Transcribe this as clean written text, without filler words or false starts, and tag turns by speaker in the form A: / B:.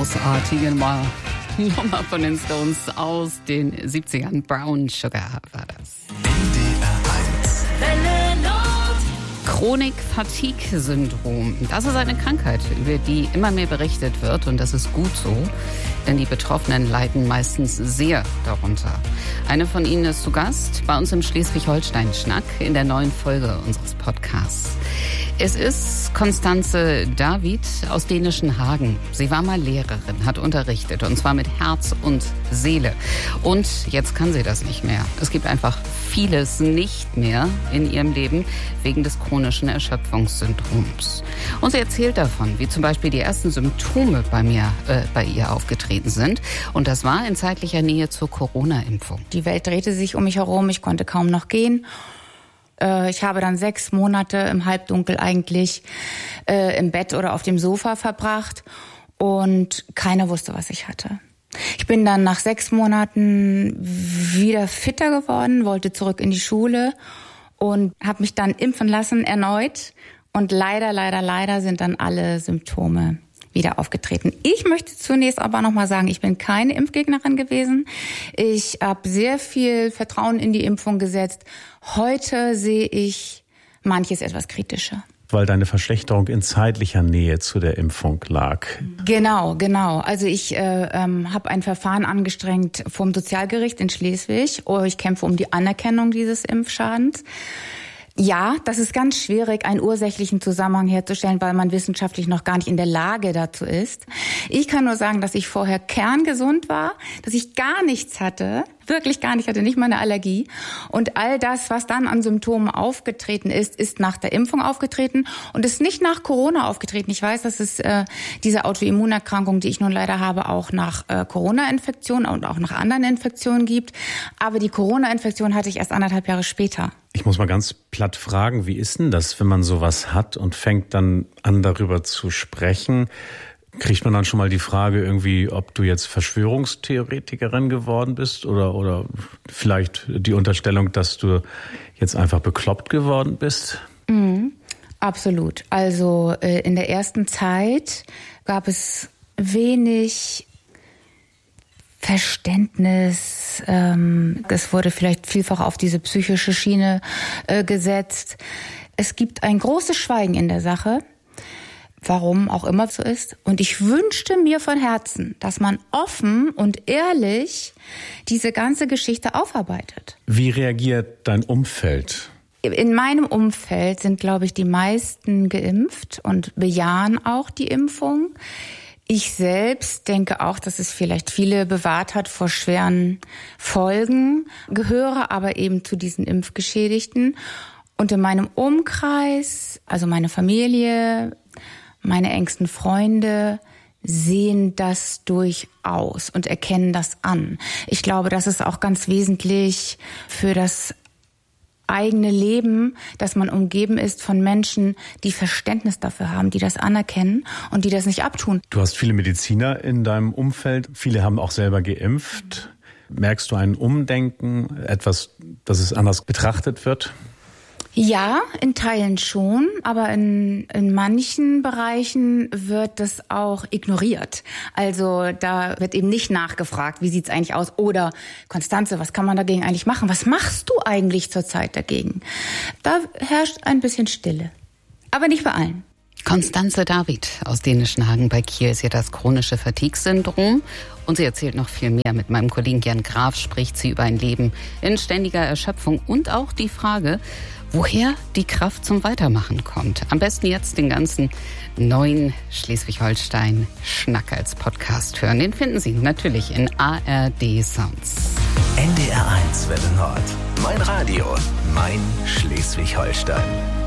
A: großartige Nummer von den Stones aus den 70ern. Brown Sugar war das. Chronik-Fatigue-Syndrom. Das ist eine Krankheit, über die immer mehr berichtet wird, und das ist gut so, denn die Betroffenen leiden meistens sehr darunter. Eine von ihnen ist zu Gast bei uns im Schleswig-Holstein-Schnack in der neuen Folge unseres Podcasts. Es ist Constanze David aus dänischen Hagen. Sie war mal Lehrerin, hat unterrichtet, und zwar mit Herz und Seele. Und jetzt kann sie das nicht mehr. Es gibt einfach vieles nicht mehr in ihrem Leben wegen des chronischen Erschöpfungssyndroms. Und sie erzählt davon, wie zum Beispiel die ersten Symptome bei ihr aufgetreten sind. Und das war in zeitlicher Nähe zur Corona-Impfung.
B: Die Welt drehte sich um mich herum, ich konnte kaum noch gehen. Ich habe dann 6 Monate im Halbdunkel eigentlich im Bett oder auf dem Sofa verbracht und keiner wusste, was ich hatte. Ich bin dann nach 6 Monaten wieder fitter geworden, wollte zurück in die Schule und habe mich dann impfen lassen erneut. Und leider sind dann alle Symptome wieder aufgetreten. Ich möchte zunächst aber nochmal sagen, ich bin keine Impfgegnerin gewesen. Ich habe sehr viel Vertrauen in die Impfung gesetzt. Heute sehe ich manches etwas kritischer.
C: Weil deine Verschlechterung in zeitlicher Nähe zu der Impfung lag.
B: Genau. Also ich habe ein Verfahren angestrengt vom Sozialgericht in Schleswig. Ich kämpfe um die Anerkennung dieses Impfschadens. Ja, das ist ganz schwierig, einen ursächlichen Zusammenhang herzustellen, weil man wissenschaftlich noch gar nicht in der Lage dazu ist. Ich kann nur sagen, dass ich vorher kerngesund war, dass ich gar nichts hatte, wirklich gar nicht, hatte nicht mal eine Allergie. Und all das, was dann an Symptomen aufgetreten ist, ist nach der Impfung aufgetreten und ist nicht nach Corona aufgetreten. Ich weiß, dass es diese Autoimmunerkrankung, die ich nun leider habe, auch nach Corona-Infektionen und auch nach anderen Infektionen gibt. Aber die Corona-Infektion hatte ich erst 1,5 Jahre später.
C: Ich muss mal ganz platt fragen, wie ist denn das, wenn man sowas hat und fängt dann an, darüber zu sprechen? Kriegt man dann schon mal die Frage irgendwie, ob du jetzt Verschwörungstheoretikerin geworden bist oder vielleicht die Unterstellung, dass du jetzt einfach bekloppt geworden bist?
B: Absolut. Also in der ersten Zeit gab es wenig Verständnis. Es wurde vielleicht vielfach auf diese psychische Schiene gesetzt. Es gibt ein großes Schweigen in der Sache, warum auch immer so ist. Und ich wünschte mir von Herzen, dass man offen und ehrlich diese ganze Geschichte aufarbeitet.
C: Wie reagiert dein Umfeld?
B: In meinem Umfeld sind, glaube ich, die meisten geimpft und bejahen auch die Impfung. Ich selbst denke auch, dass es vielleicht viele bewahrt hat vor schweren Folgen, gehöre aber eben zu diesen Impfgeschädigten. Und in meinem Umkreis, also meine Familie, meine engsten Freunde, sehen das durchaus und erkennen das an. Ich glaube, das ist auch ganz wesentlich für das eigene Leben, dass man umgeben ist von Menschen, die Verständnis dafür haben, die das anerkennen und die das nicht abtun.
C: Du hast viele Mediziner in deinem Umfeld. Viele haben auch selber geimpft. Merkst du ein Umdenken, etwas, dass es anders betrachtet wird?
B: Ja, in Teilen schon, aber in manchen Bereichen wird das auch ignoriert. Also da wird eben nicht nachgefragt, wie sieht's eigentlich aus? Oder Constanze, was kann man dagegen eigentlich machen? Was machst du eigentlich zurzeit dagegen? Da herrscht ein bisschen Stille, aber nicht bei allen.
A: Constanze David aus dänischen Hagen bei Kiel ist ja das chronische Fatigue-Syndrom. Und sie erzählt noch viel mehr. Mit meinem Kollegen Jan Graf spricht sie über ein Leben in ständiger Erschöpfung und auch die Frage, woher die Kraft zum Weitermachen kommt. Am besten jetzt den ganzen neuen Schleswig-Holstein-Schnack als Podcast hören. Den finden Sie natürlich in ARD Sounds.
D: NDR 1 Welle Nord. Mein Radio, mein Schleswig-Holstein.